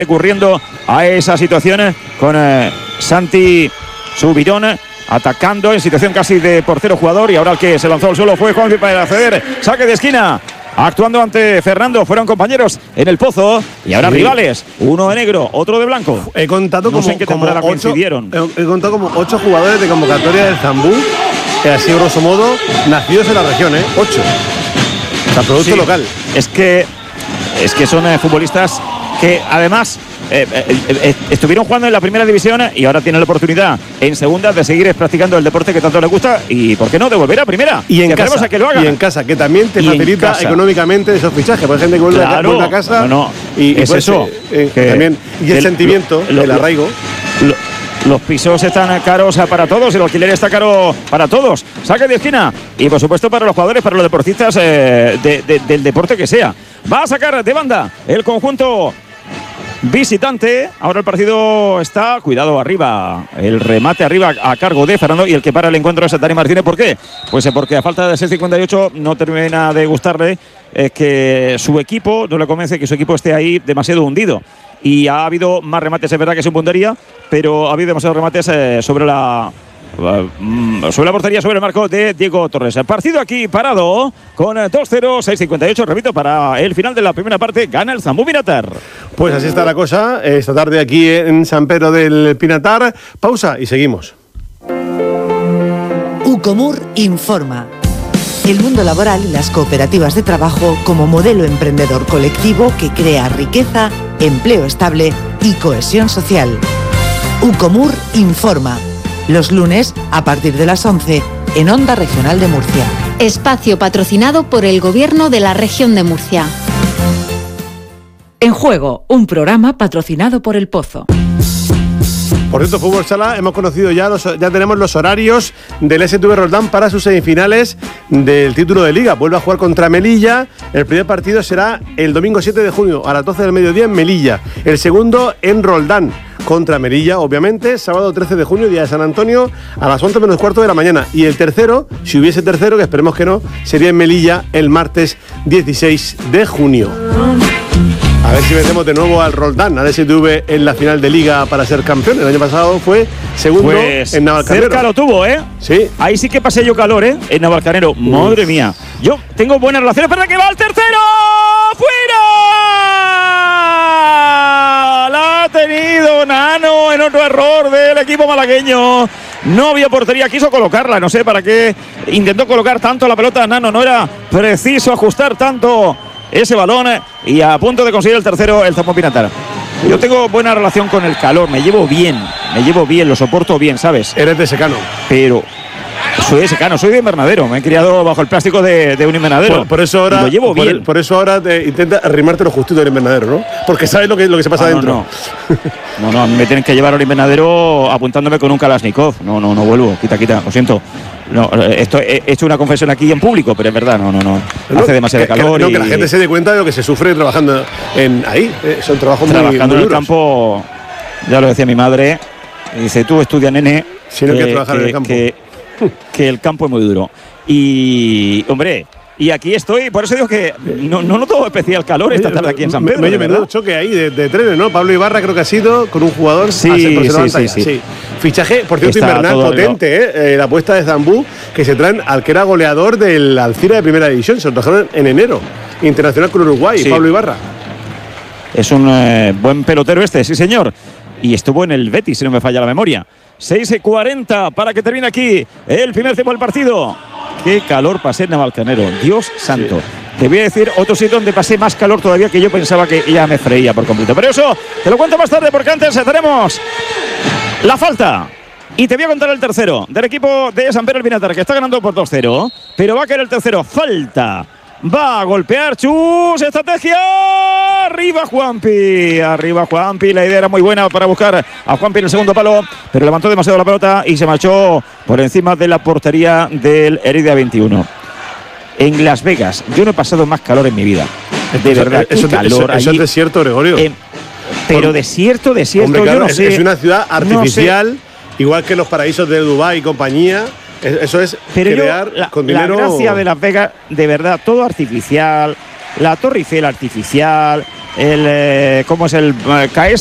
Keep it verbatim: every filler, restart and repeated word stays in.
recurriendo a esa situación con eh, Santi Subirón atacando en situación casi de portero jugador, y ahora el que se lanzó al suelo fue Juanpi para acceder. Saque de esquina, actuando ante Fernando. Fueron compañeros en el Pozo y ahora sí. Rivales, uno de negro, otro de blanco. He contado no como, sé en qué temporada como ocho, coincidieron. He, he contado como ocho jugadores de convocatoria del Zambú, que así grosso modo nacidos en la región, ¿eh? Ocho. O sea, producto sí. local. Es que es que son eh, futbolistas que además eh, eh, eh, estuvieron jugando en la primera división y ahora tienen la oportunidad en segunda de seguir practicando el deporte que tanto les gusta y, ¿por qué no?, de volver a primera. Y en, casa, a que lo hagan. y en casa, que también te y facilita económicamente esos fichajes. Por gente que vuelve claro, a casa. No, no. Y, es y pues, eso. Eh, eh, también, y el, el sentimiento, lo, lo, el arraigo. Lo, Los pisos están caros para todos, el alquiler está caro para todos. Saque de esquina y por supuesto para los jugadores, para los deportistas eh, de, de, del deporte que sea. Va a sacar de banda el conjunto visitante. Ahora el partido está, cuidado, arriba. El remate arriba a cargo de Fernando, y el que para el encuentro es Dani Martínez. ¿Por qué? Pues porque a falta de seis cincuenta y ocho no termina de gustarle eh, que su equipo, no le convence que su equipo esté ahí demasiado hundido. Y ha habido más remates, es verdad que sin puntería, pero ha habido demasiados remates eh, sobre la uh, sobre la portería, sobre el marco de Diego Torres. El partido aquí parado con dos cero, seis cincuenta y ocho, repito, para el final de la primera parte, gana el Zambú Pinatar. Pues así está la cosa, esta tarde aquí en San Pedro del Pinatar. Pausa y seguimos. Ucomur informa. El mundo laboral y las cooperativas de trabajo como modelo emprendedor colectivo que crea riqueza, empleo estable y cohesión social. Ucomur informa. Los lunes a partir de las once en Onda Regional de Murcia. Espacio patrocinado por el Gobierno de la Región de Murcia. En Juego, un programa patrocinado por El Pozo. Por cierto, Fútbol Sala, hemos conocido ya, los, ya tenemos los horarios del S T V Roldán para sus semifinales del título de Liga. Vuelve a jugar contra Melilla. El primer partido será el domingo siete de junio a las doce del mediodía en Melilla. El segundo en Roldán contra Melilla, obviamente, sábado trece de junio, día de San Antonio, a las once menos cuarto de la mañana. Y el tercero, si hubiese tercero, que esperemos que no, sería en Melilla el martes dieciséis de junio. A ver si metemos de nuevo al Roldán, al S T V en la final de Liga para ser campeón. El año pasado fue segundo pues en Navalcarnero. Cerca lo tuvo, ¿eh? Sí. Ahí sí que pasé yo calor, ¿eh? En Navalcarnero. Madre mía. Yo tengo buenas relaciones. ¡Espera que va el tercero! ¡Fuera! La ha tenido Nano en otro error del equipo malagueño. No había portería, quiso colocarla. No sé para qué intentó colocar tanto la pelota. Nano, no era preciso ajustar tanto ese balón, y a punto de conseguir el tercero el Zambú Pinatar. Yo tengo buena relación con el calor, me llevo bien, me llevo bien, lo soporto bien, ¿sabes? Eres de secano. Pero soy de secano, soy de invernadero, me he criado bajo el plástico de, de un invernadero. Por, por eso ahora, lo llevo por, bien. Por eso ahora te intenta arrimarte lo justito del invernadero, ¿no? Porque sabes lo que, lo que se pasa ah, adentro. No, no, no, a mí me tienen que llevar al invernadero apuntándome con un Kalashnikov. No, no, no vuelvo, quita, quita, lo siento. No, esto he hecho una confesión aquí en público, pero es verdad, no, no, no. no Hace demasiado que, calor. Que, no, y, que la gente se dé cuenta de lo que se sufre trabajando en ahí. Eh, son trabajos muy, trabajando muy en el campo, ya lo decía mi madre. Dice, tú estudia, nene. Si no quieres trabajar que, en el campo. Que, que el campo es muy duro. Y, hombre, y aquí estoy, por eso digo que no, no noto especial calor esta tarde aquí en San Pedro. Me, me, menudo choque ahí de, de trenes, ¿no? Pablo Ibarra creo que ha sido con un jugador. Sí, a, sí, sí, sí. sí. Fichaje, por cierto, está invernal potente, ¿eh? ¿eh? La apuesta de Zambú, que se traen al que era goleador del Alcira de Primera División. Se lo trajeron en enero. Internacional con Uruguay, sí. Pablo Ibarra. Es un eh, buen pelotero este, sí señor. Y estuvo en el Betis, si no me falla la memoria. seis cuarenta para que termine aquí el primer tiempo del partido. Qué calor pasé en Navalcarnero, Dios santo. Sí. Te voy a decir otro sitio donde pasé más calor todavía, que yo pensaba que ya me freía por completo. Pero eso te lo cuento más tarde, porque antes tenemos la falta. Y te voy a contar el tercero del equipo de San Pedro del Pinatar, que está ganando por dos cero. Pero va a caer el tercero, falta. Va a golpear Chus, estrategia, arriba Juanpi, arriba Juanpi, la idea era muy buena para buscar a Juanpi en el segundo palo, pero levantó demasiado la pelota y se marchó por encima de la portería del Heredia veintiuno. En Las Vegas, yo no he pasado más calor en mi vida, de eso, verdad, eso, qué calor. Eso, eso allí, es desierto, Gregorio. Eh, pero por, desierto, desierto, hombre, claro, yo no es, sé. Es una ciudad artificial, no sé. Igual que los paraísos de Dubái y compañía. Eso es pero crear yo, la, con dinero. La gracia de Las Vegas, de verdad, todo artificial, la Torre Eiffel artificial, el, eh, ¿cómo es el eh, K S?